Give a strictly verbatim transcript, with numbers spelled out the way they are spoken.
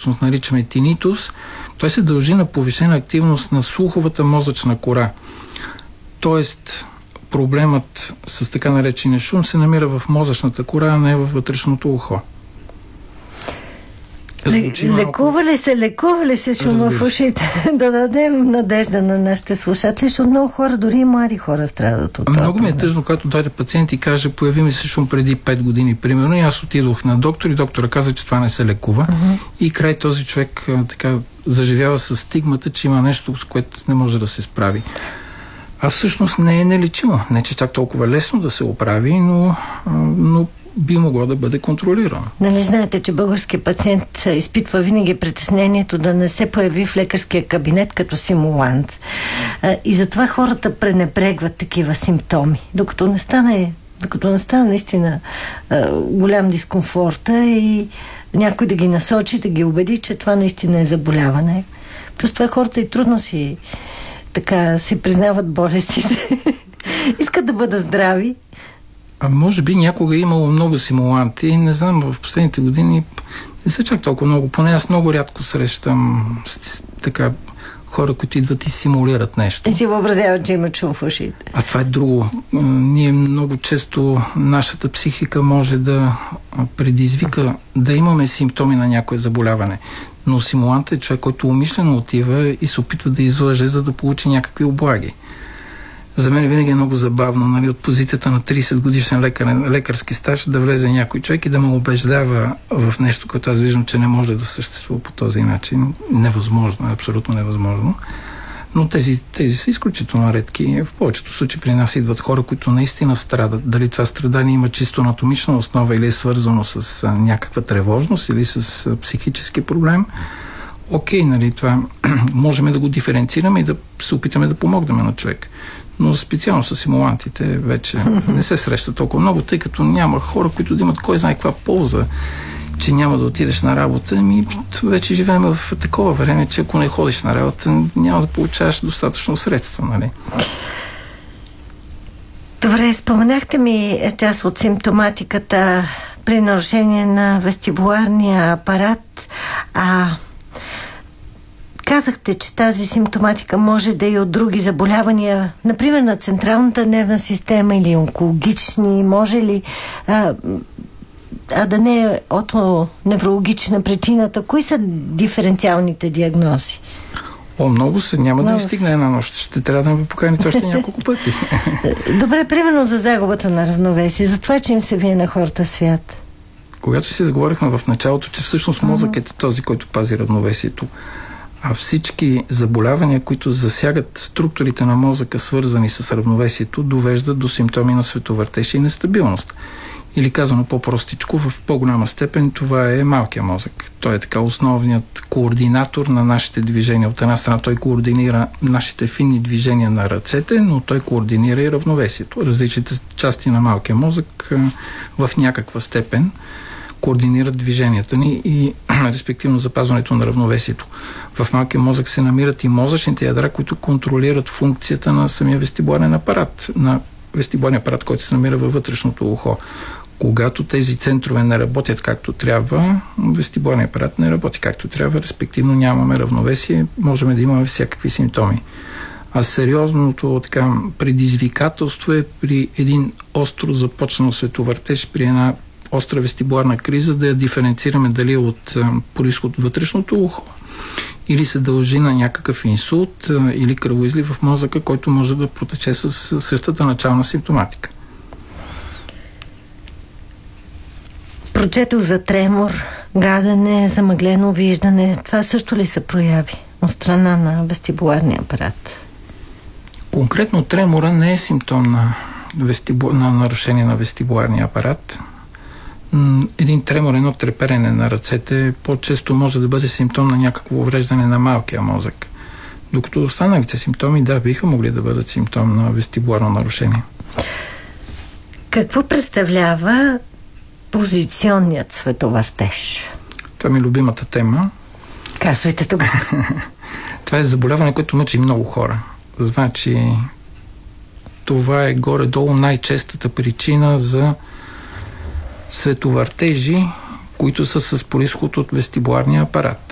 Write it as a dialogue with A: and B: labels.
A: всъщност наричаме тинитус, той се дължи на повишена активност на слуховата мозъчна кора. Тоест, проблемът с така наречения шум се намира в мозъчната кора, а не във вътрешното ухо.
B: Лекува ли се, лекува ли се шума в ушите? Да дадем надежда на нашите слушатели, защото много хора, дори и млади хора страдат от това.
A: Много ми е тъжно, когато дойде пациент и каже, появи ми се шум преди пет години, примерно, и аз отидох на доктор и доктора каза, че това не се лекува. Uh-huh. И край този човек така заживява с стигмата, че има нещо, с което не може да се справи. А всъщност не е нелечимо. Не, че чак толкова лесно да се оправи, но, но би могло да бъде контролирано.
B: Нали знаете, че българският пациент изпитва винаги притеснението да не се появи в лекарския кабинет като симулант. И затова хората пренебрегват такива симптоми. Докато не стане, докато не стане наистина голям дискомфорта и някой да ги насочи, да ги убеди, че това наистина е заболяване. Плюс това хората и трудно си така си признават болестите. Искат да бъдат здрави.
A: А може би някога е имало много симуланти. Не знам, в последните години не са чак толкова много. Поне аз много рядко срещам така хора, които идват и симулират нещо.
B: И си въобразяват, че има шум в ушите.
A: А това е друго. Ние много често, нашата психика може да предизвика да имаме симптоми на някое заболяване. Но симулантът е човек, който умишлено отива и се опитва да излъже, за да получи някакви облаги. За мен винаги е много забавно, нали, от позицията на трийсет годишен лекар, лекарски стаж да влезе някой човек и да му убеждава в нещо, което аз виждам, че не може да съществува по този начин. Невъзможно, абсолютно невъзможно. Но тези, тези са изключително редки. В повечето случаи при нас идват хора, които наистина страдат. Дали това страдание има чисто анатомична основа или е свързано с а, някаква тревожност или с а, психически проблем. Окей, нали, това можем да го диференцираме и да се опитаме да помогнем на човек. Но специално с симулантите вече не се среща толкова много, тъй като няма хора, които да имат кой знае каква полза, че няма да отидеш на работа. Ми вече живеем в такова време, че ако не ходиш на работа, няма да получаваш достатъчно средства, нали?
B: Добре, споменахте ми част от симптоматиката при нарушение на вестибуларния апарат. А казахте, че тази симптоматика може да е и от други заболявания, например на централната нервна система или онкологични, може ли, а, а да не е от неврологична причината. Кои са диференциалните диагнози?
A: О, много се. Няма много да ви стигне една нощ. Ще трябва да ме поканите още няколко пъти.
B: Добре, примерно за загубата на равновесие, за това, че им се вие на хората свят.
A: Когато си заговорихме в началото, че всъщност мозъкът е този, който пази равновесието, а всички заболявания, които засягат структурите на мозъка, свързани с равновесието, довеждат до симптоми на световъртеж и нестабилност. Или казано по-простичко, в по-голяма степен това е малкия мозък. Той е така основният координатор на нашите движения. От една страна той координира нашите финни движения на ръцете, но той координира и равновесието. Различните части на малкия мозък в някаква степен координират движенията ни и респективно запазването на равновесието. В малкия мозък се намират и мозъчните ядра, които контролират функцията на самия вестибуларен апарат, на вестибуларния апарат, който се намира във вътрешното ухо. Когато тези центрове не работят както трябва, вестибуларният апарат не работи както трябва, респективно нямаме равновесие, можем да имаме всякакви симптоми. А сериозното така, предизвикателство е при един остро започнал световъртеж, при една остра вестибуларна криза, да я диференцираме дали от произход от вътрешното ухо или се дължи на някакъв инсулт или кръвоизлив в мозъка, който може да протече с същата начална симптоматика.
B: Прочетох за тремор, гадене, замъглено виждане. Това също ли се прояви от страна на вестибуларния апарат?
A: Конкретно тремора не е симптом на, вестибу... на нарушение на вестибуларния апарат. Един тремор, едно треперене на ръцете по-често може да бъде симптом на някакво увреждане на малкия мозък. Докато останалите симптоми, да, биха могли да бъдат симптом на вестибуларно нарушение.
B: Какво представлява позиционният световъртеж?
A: Това ми е любимата тема.
B: Казвайте тогава.
A: Това е заболяване, което мъчи много хора. Значи, това е горе-долу най-честата причина за световъртежи, които са с произход от вестибуларния апарат.